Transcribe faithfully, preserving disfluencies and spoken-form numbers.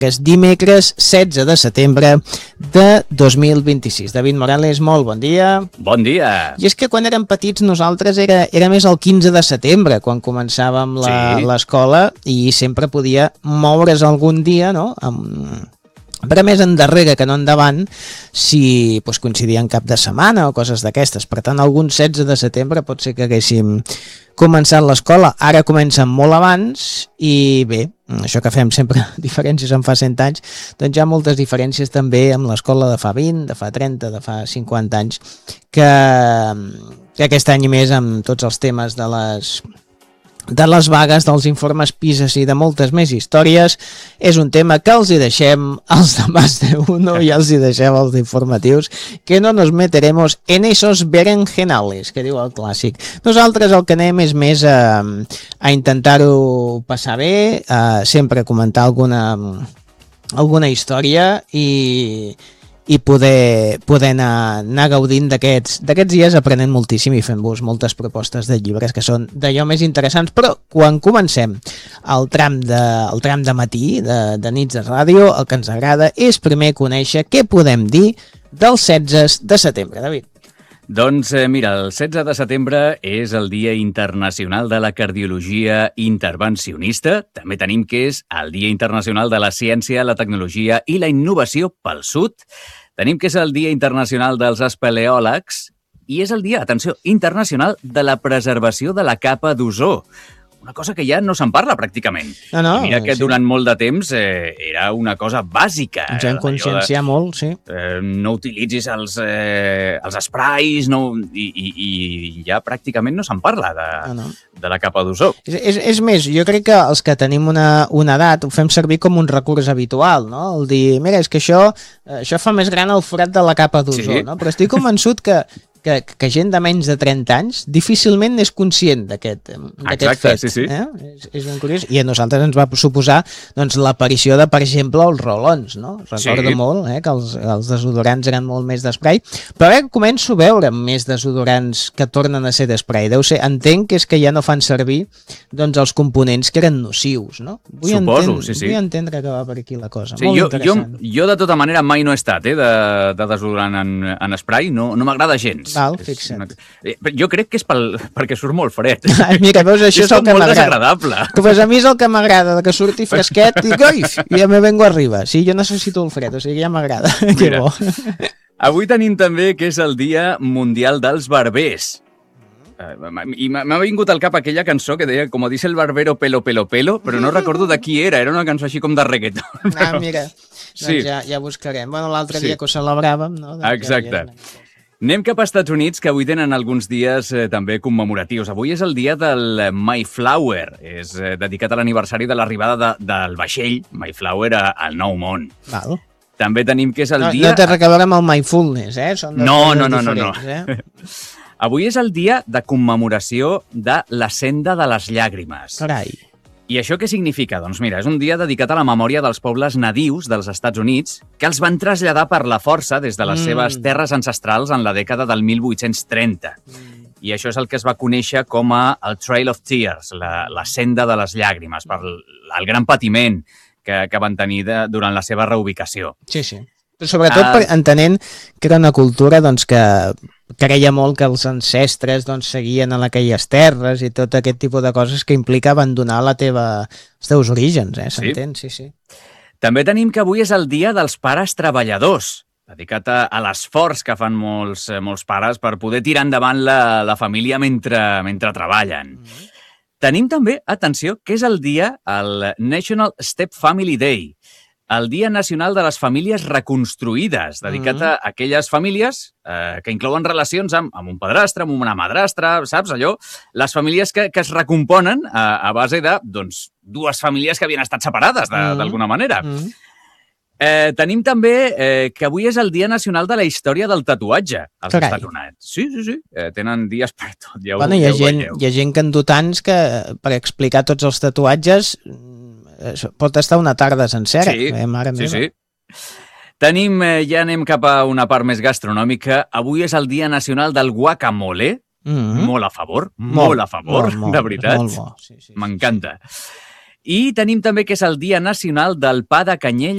és dimecres setze de setembre de dos mil vint-i-sis. David Morales, molt bon dia. Bon dia. I és que quan érem petits nosaltres era, era més el quinze de setembre, quan començàvem l'escola, sí. I sempre podia moure's algun dia, no?, amb... però més endarrere que no endavant, si pues, coincidia en cap de setmana o coses d'aquestes. Per tant, algun setze de setembre pot ser que haguéssim començat l'escola. Ara comencen molt abans i bé, això que fem sempre diferències en fa cent anys, doncs hi ha moltes diferències també amb l'escola de fa vint, de fa trenta, de fa cinquanta anys, que, que aquest any i més amb tots els temes de les... de les vagues, dels informes PISA i de moltes més històries, és un tema que els hi deixem als de Más de Uno i els hi deixem als informatius, que no nos meteremos en esos berenjenales, que diu el clàssic. Nosaltres el que anem és més a, a intentar-ho passar bé, a sempre comentar alguna, alguna història i... i poder, poder anar, anar gaudint d'aquests dies aprenent moltíssim i fent-vos moltes propostes de llibres que són d'allò més interessants. Però quan comencem el tram de, el tram de matí, de, de nits de ràdio, el que ens agrada és primer conèixer què podem dir del setze de setembre. David. Doncs eh, mira, el setze de setembre és el Dia Internacional de la Cardiologia Intervencionista. També tenim que és el Dia Internacional de la Ciència, la Tecnologia i la Innovació pel Sud. Tenim que és el Dia Internacional dels Espeleòlegs i és el Dia, atenció, internacional de la preservació de la capa d'ozó. Una cosa que ja no se'n parla pràcticament. No, no, I mira que sí. Durant molt de temps eh, era una cosa bàsica. Ens hem conscienciat molt, sí. Eh, no utilitzis els, eh, els sprays no, i, i, i ja pràcticament no se'n parla de, no, no. de la capa d'ozó. És, és, és més, jo crec que els que tenim una, una edat ho fem servir com un recurs habitual, no? El dir, mira, és que això, això fa més gran el forat de la capa d'ozó, sí. No? Però estic convençut que Que, que gent de menys de trenta anys difícilment és conscient d'aquest fet. Sí, sí. Eh? És, és ben curiós. I a nosaltres ens va suposar doncs, l'aparició de, per exemple, els rolons, no? Recordo sí. molt eh, que els, els desodorants eren molt més d'esprai, però ara començo a veure més desodorants que tornen a ser d'esprai. Deu ser, entenc que és que ja no fan servir doncs, els components que eren nocius, no? Vull Suposo, entendre, sí, sí. Vull entendre que va per aquí la cosa. Sí, molt jo, interessant. Jo, jo, de tota manera, mai no he estat eh, de, de desodorant en, en esprai. No, no m'agrada gens. Val, fixa't. Una... Jo crec que és pel... perquè surt molt fred. Ai, mira, veus, això és, és el que m'agrada. És desagradable. Pues a mi és el que m'agrada, que surti fresquet i coi, ja me vengo arriba. Sí, jo necessito el fred, o sigui, ja m'agrada. Que bo. Avui tenim també que és el Dia Mundial dels Barbers. I m'ha vingut al cap aquella cançó que deia, com dice el barbero pelo, pelo, pelo, però no recordo de qui era, era una cançó així com de reggaeton. Ah, mira, doncs sí. ja, ja buscarem. Bueno, l'altre dia sí. que ho celebràvem, no? Doncs exacte. Ja anem cap als Estats Units, que avui tenen alguns dies eh, també commemoratius. Avui és el dia del Mayflower, és eh, dedicat a l'aniversari de l'arribada de, del vaixell Mayflower a, al Nou Món. Val. També tenim que és el no, dia... No té res a veure amb el Mindfulness, eh? Són no, no, no, no, no. Eh? Avui és el dia de commemoració de la Senda de les Llàgrimes. Carai. I això què significa? Doncs mira, és un dia dedicat a la memòria dels pobles nadius dels Estats Units que els van traslladar per la força des de les mm. seves terres ancestrals en la dècada del mil vuit-cents trenta. Mm. I això és el que es va conèixer com a el Trail of Tears, la, la senda de les llàgrimes, per el, el gran patiment que, que van tenir de, durant la seva reubicació. Sí, sí. Però sobretot uh, per, entenent que era una cultura doncs, que creia molt que els ancestres doncs, seguien en aquelles terres i tot aquest tipus de coses que implica abandonar la teva, els teus orígens, eh? S'entén? Sí. sí, sí. També tenim que avui és el dia dels pares treballadors, dedicat a, a l'esforç que fan molts, molts pares per poder tirar endavant la, la família mentre, mentre treballen. Mm-hmm. Tenim també, atenció, que és el dia, el National Step Family Day, el Dia Nacional de les Famílies Reconstruïdes, dedicat mm-hmm. a aquelles famílies eh, que inclouen relacions amb, amb un padrastre, amb una madrastra, saps, allò? Les famílies que, que es recomponen a, a base de, doncs, dues famílies que havien estat separades, d'alguna mm-hmm. manera. Mm-hmm. Eh, tenim també eh, que avui és el Dia Nacional de la Història del Tatuatge als Carai. Estats Units. Sí, sí, sí. Eh, tenen dies per tot. Ja ho, bueno, hi ha, ja gent, hi ha gent que en dutants que per explicar tots els tatuatges pot estar una tarda sencera. Sí, eh, mare sí, meva. sí. Tenim, eh, ja anem cap a una part més gastronòmica. Avui és el Dia Nacional del Guacamole. Mm-hmm. Molt a favor, molt, molt a favor, molt, molt, de veritat. Molt bo. Sí, sí, m'encanta. I tenim també que és el Dia Nacional del Pa de Canyella